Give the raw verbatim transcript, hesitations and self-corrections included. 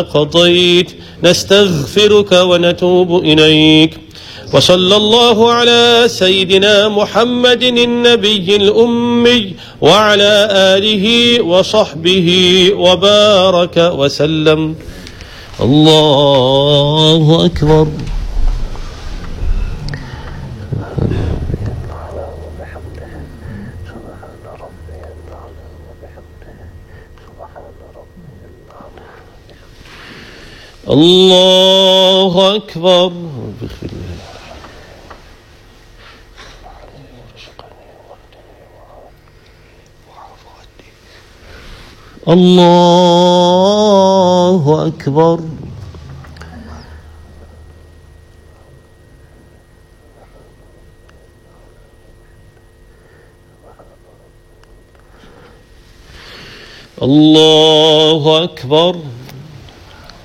قضيت نستغفرك ونتوب إليك. وصلى الله على سيدنا محمد النبي الأمي وعلى آله وصحبه وبارك وسلم. الله أكبر. الله أكبر. الله أكبر. الله أكبر.